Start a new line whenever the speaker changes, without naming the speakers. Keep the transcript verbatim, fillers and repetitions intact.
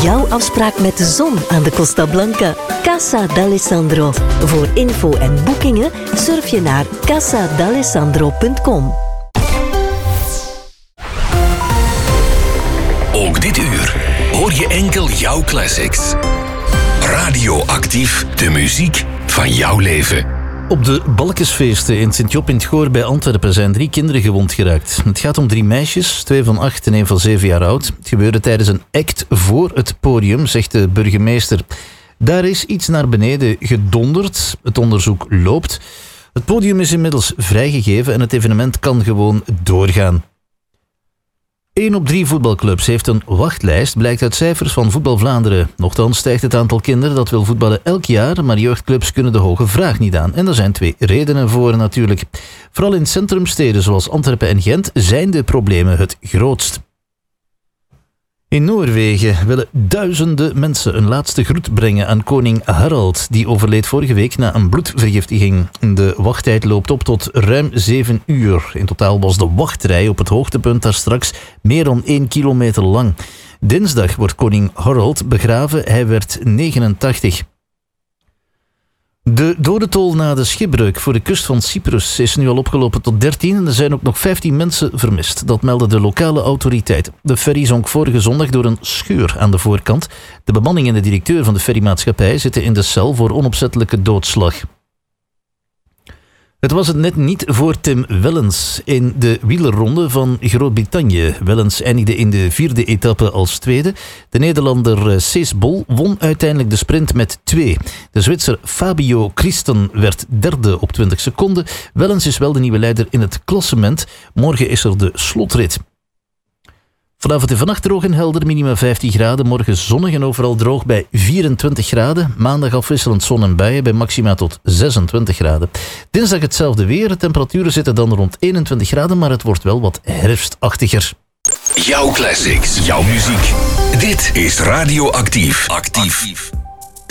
jouw afspraak met de zon aan de Costa Blanca. Casa d'Alessandro. Voor info en boekingen surf je naar casa d'alessandro punt com.
Ook dit uur hoor je enkel jouw classics. Radioactief, de muziek van jouw leven.
Op de Balkensfeesten in Sint-Job in het Goor bij Antwerpen zijn drie kinderen gewond geraakt. Het gaat om drie meisjes, twee van acht en één van zeven jaar oud. Het gebeurde tijdens een act voor het podium, zegt de burgemeester. Daar is iets naar beneden gedonderd. Het onderzoek loopt. Het podium is inmiddels vrijgegeven en het evenement kan gewoon doorgaan. Eén op drie voetbalclubs heeft een wachtlijst, blijkt uit cijfers van Voetbal Vlaanderen. Nochtans stijgt het aantal kinderen dat wil voetballen elk jaar, maar jeugdclubs kunnen de hoge vraag niet aan. En daar zijn twee redenen voor natuurlijk. Vooral in centrumsteden zoals Antwerpen en Gent zijn de problemen het grootst. In Noorwegen willen duizenden mensen een laatste groet brengen aan koning Harald. Die overleed vorige week na een bloedvergiftiging. De wachttijd loopt op tot ruim zeven uur. In totaal was de wachtrij op het hoogtepunt daar straks meer dan één kilometer lang. Dinsdag wordt koning Harald begraven. Hij werd negenentachtig. De dodentol na de schipbreuk voor de kust van Cyprus is nu al opgelopen tot dertien en er zijn ook nog vijftien mensen vermist. Dat melden de lokale autoriteiten. De ferry zonk vorige zondag door een scheur aan de voorkant. De bemanning en de directeur van de ferrymaatschappij zitten in de cel voor onopzettelijke doodslag. Het was het net niet voor Tim Wellens in de wielerronde van Groot-Brittannië. Wellens eindigde in de vierde etappe als tweede. De Nederlander Cees Bol won uiteindelijk de sprint met twee. De Zwitser Fabio Christen werd derde op twintig seconden. Wellens is wel de nieuwe leider in het klassement. Morgen is er de slotrit. Vanavond en vannacht droog en helder, minima vijftien graden. Morgen zonnig en overal droog bij vierentwintig graden. Maandag afwisselend zon en buien bij maxima tot zesentwintig graden. Dinsdag hetzelfde weer. De temperaturen zitten dan rond eenentwintig graden, maar het wordt wel wat herfstachtiger.
Jouw classics, jouw muziek. Dit is Radioactief. Actief.